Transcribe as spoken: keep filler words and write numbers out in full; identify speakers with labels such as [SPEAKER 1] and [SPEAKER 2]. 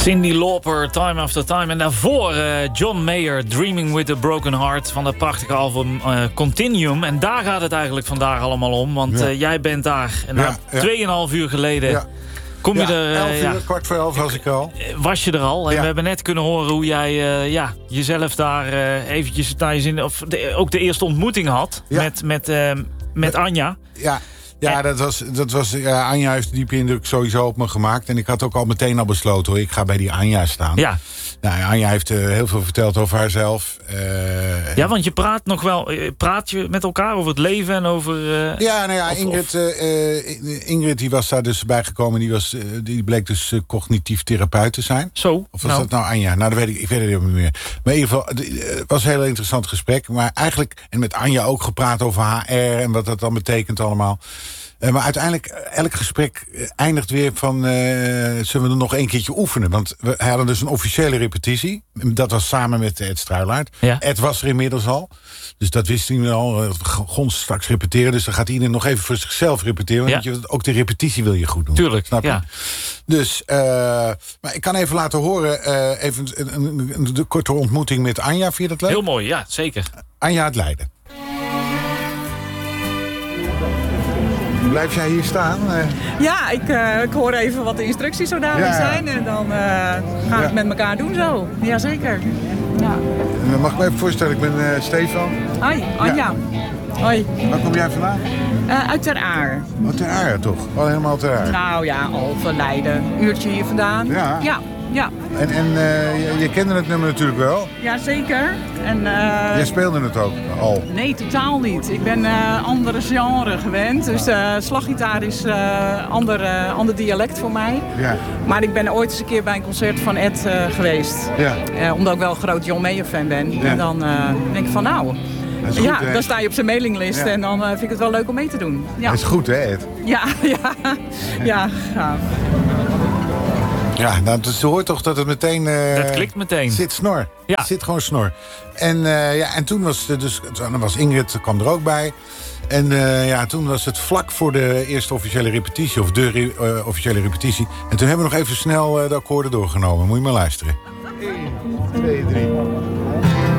[SPEAKER 1] Cyndi Lauper, Time After Time. En daarvoor uh, John Mayer, Dreaming with a Broken Heart... van dat prachtige album uh, Continuum. En daar gaat het eigenlijk vandaag allemaal om. Want ja. uh, jij bent daar. En ja, ja. tweeënhalf uur geleden... Ja. Kom je
[SPEAKER 2] ja,
[SPEAKER 1] er,
[SPEAKER 2] elf uur,
[SPEAKER 1] ja,
[SPEAKER 2] kwart voor elf was ik al.
[SPEAKER 1] Was je er al. En
[SPEAKER 2] ja.
[SPEAKER 1] we hebben net kunnen horen hoe jij uh, ja, jezelf daar uh, eventjes naar je zin... of de, ook de eerste ontmoeting had ja. met, met, uh, met Anja.
[SPEAKER 2] Ja. Ja, dat was, dat was, ja, Anja heeft diepe indruk sowieso op me gemaakt. En ik had ook al meteen al besloten, hoor, ik ga bij die Anja staan.
[SPEAKER 1] Ja.
[SPEAKER 2] Nou, Anja heeft uh, heel veel verteld over haarzelf. Uh,
[SPEAKER 1] ja, want je praat nog wel, praat je met elkaar over het leven en over... Uh,
[SPEAKER 2] ja, nou ja,
[SPEAKER 1] of,
[SPEAKER 2] Ingrid, uh, Ingrid die was daar dus bijgekomen. Die, was, uh, die bleek dus uh, cognitief therapeut te zijn.
[SPEAKER 1] Zo.
[SPEAKER 2] Of was
[SPEAKER 1] nou.
[SPEAKER 2] dat nou Anja? Nou, dat weet ik, ik weet het helemaal niet meer. Maar in ieder geval, het was een heel interessant gesprek. Maar eigenlijk, en met Anja ook gepraat over H R en wat dat dan betekent allemaal. Uh, maar uiteindelijk, elk gesprek eindigt weer van... Uh, zullen we er nog een keertje oefenen? Want we hadden dus een officiële repetitie. Dat was samen met Ed Struilaert.
[SPEAKER 1] Ja.
[SPEAKER 2] Ed was er inmiddels al. Dus dat wist hij al. We gaan straks repeteren. Dus dan gaat iedereen nog even voor zichzelf repeteren. Want ja. je, ook de repetitie wil je goed doen.
[SPEAKER 1] Tuurlijk,
[SPEAKER 2] snap je?
[SPEAKER 1] Ja.
[SPEAKER 2] Dus, uh, maar ik kan even laten horen... Uh, even een, een, een, een korte ontmoeting met Anja. Vind je dat leuk?
[SPEAKER 1] Heel mooi, ja, zeker.
[SPEAKER 2] Anja uit Leiden. Blijf jij hier staan?
[SPEAKER 3] Ja, ik, uh, ik hoor even wat de instructies zo dadelijk ja. zijn. En dan uh, gaan we ja. het met elkaar doen zo. Jazeker. Ja.
[SPEAKER 2] Mag ik me even voorstellen, ik ben uh, Stefan.
[SPEAKER 3] Hoi, Anja. Ja. Hoi.
[SPEAKER 2] Waar kom jij vandaan?
[SPEAKER 3] Uh, uit Ter Aar.
[SPEAKER 2] Oh, Ter Aar toch? Oh, helemaal Ter Aar.
[SPEAKER 3] Nou ja, Alphen, Leiden. Een uurtje hier vandaan.
[SPEAKER 2] Ja.
[SPEAKER 3] Ja. Ja.
[SPEAKER 2] En, en uh, je, je kende het nummer natuurlijk wel?
[SPEAKER 3] Jazeker. En, uh,
[SPEAKER 2] Jij speelde het ook al?
[SPEAKER 3] Nee, totaal niet. Ik ben uh, andere genre gewend. Dus uh, slaggitaar is uh, ander, uh, ander dialect voor mij.
[SPEAKER 2] Ja.
[SPEAKER 3] Maar ik ben ooit eens een keer bij een concert van Ed uh, geweest.
[SPEAKER 2] Ja.
[SPEAKER 3] Uh, omdat ik wel een groot John Mayer fan ben. Ja. En dan uh, denk ik van nou...
[SPEAKER 2] Goed, ja,
[SPEAKER 3] hè? Dan sta je op zijn mailinglist ja. en dan uh, vind ik het wel leuk om mee te doen. Ja.
[SPEAKER 2] Dat is goed, hè, Ed?
[SPEAKER 3] Ja, ja, ja, gaaf.
[SPEAKER 2] Ja, nou, dus je hoort toch dat het meteen... Uh,
[SPEAKER 1] dat klikt meteen.
[SPEAKER 2] Zit snor.
[SPEAKER 1] Ja.
[SPEAKER 2] Het zit gewoon snor. En, uh, ja, en toen was het dus... Dan was Ingrid, kwam er ook bij. En uh, ja, toen was het vlak voor de eerste officiële repetitie. Of de re, uh, officiële repetitie. En toen hebben we nog even snel uh, de akkoorden doorgenomen. Moet je maar luisteren. één, twee, drie.